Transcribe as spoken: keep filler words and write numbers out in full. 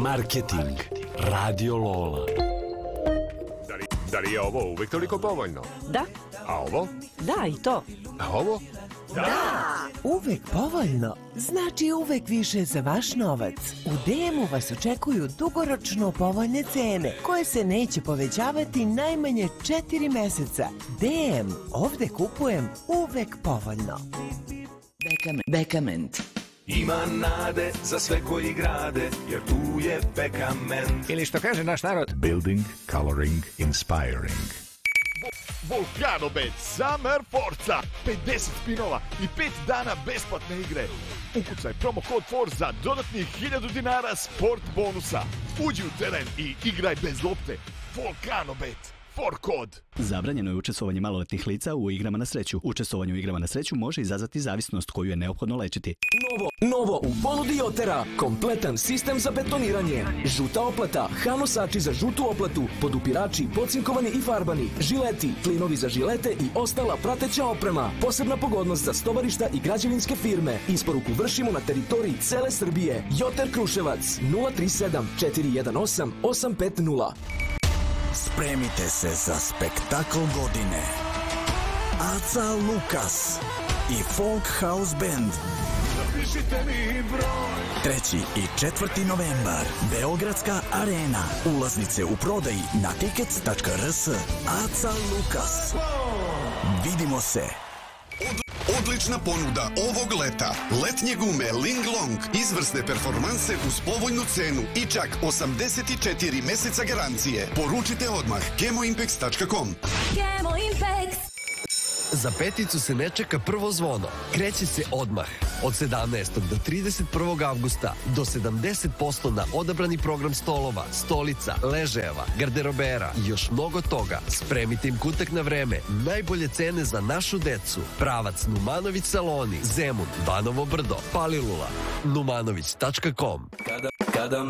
Marketing. Radio Lola. Da li, da li je ovo uvek toliko povoljno? Da. A ovo? Da, i to. A ovo? Da! Uvek povoljno znači uvek više za vaš novac. U D M-u vas očekuju dugoročno povoljne cene koje se neće povećavati najmanje četiri meseca. D M, ovde kupujem uvek povoljno. Bekament. Bekament. Ima nade za sve koji grade, jer tu je Bekament. Ili što kaže naš narod, Building, coloring, inspiring. Volcano Bet Summer Forza, pedeset spinova i pet dana besplatne igre. Ukucaj promo kod Forza za dodatnih hiljadu dinara sport bonusa. Uđi u teren i igraj bez lopte. Volcano Bet. For kod. Zabranjeno je učestvovanje maloletnih lica u igrama na sreću. Učestvovanje u igrama na sreću može izazvati zavisnost koju je neophodno lečiti. Novo, novo u ponudi Jotera. Kompletan sistem za betoniranje. Žuta oplata, hanosači za žutu oplatu, podupirači, pocinkovani i farbani, žileti, klinovi za žilete i ostala prateća oprema. Posebna pogodnost za stovarišta i građevinske firme. Isporuku vršimo na teritoriji cele Srbije. Joter Kruševac nula tri sedam četiri jedan osam osam pet nula. Spremite se za spektakl godine. Aca Lukas i Folk House Band. Zapišite mi broj. treći i četvrti novembar. Beogradska arena. Ulaznice u prodaji na tickets tačka r s. Aca Lukas. Vidimo se. Odlična ponuda ovog leta. Letnje gume Linglong. Izvrsne performanse uz povoljnu cenu i čak osamdeset četiri meseca garancije. Poručite odmah kemoimpex tačka com. Kemoimpex. Za peticu se ne čeka prvo zvono. Kreće se odmah. Od sedamnaestog do trideset prvog avgusta do sedamdeset posto na odabrani program stolova, stolica, ležajeva, garderobera i još mnogo toga. Spremite im kutak na vreme. Najbolje cene za našu decu. Pravac Numanović saloni, Zemun, Banovo brdo, Palilula. numanović tačka com. Kada, kada